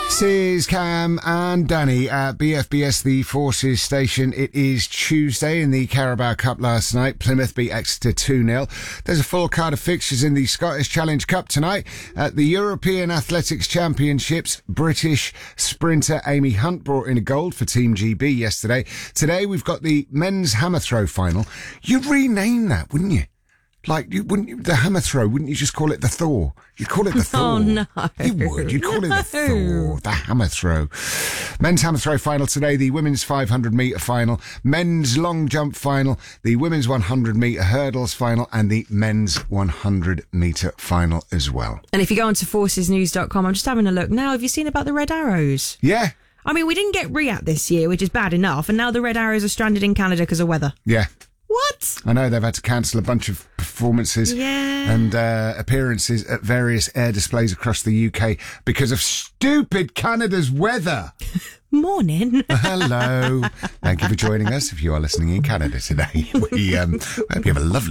This is Cam and Danny at BFBS, the Forces station. It is Tuesday in the Carabao Cup last night. Plymouth beat Exeter 2-0. There's a full card of fixtures in the Scottish Challenge Cup tonight. At the European Athletics Championships, British sprinter Amy Hunt brought in a gold for Team GB yesterday. Today we've got the men's hammer throw final. You'd rename that, wouldn't you? Like, the hammer throw, wouldn't you just call it the Thor? You'd call it the Thor. Oh, no. You would. You'd call it the Thor, the hammer throw. Men's hammer throw final today, the women's 500-metre final, men's long jump final, the women's 100-metre hurdles final, and the men's 100-metre final as well. And if you go onto forcesnews.com, I'm just having a look now. Have you seen about the Red Arrows? Yeah. I mean, we didn't get Riyadh this year, which is bad enough, and now the Red Arrows are stranded in Canada because of weather. Yeah. What? I know they've had to cancel a bunch of performances and appearances at various air displays across the UK because of stupid Canada's weather. Morning. Hello. Thank you for joining us if you are listening in Canada today. We hope you have a lovely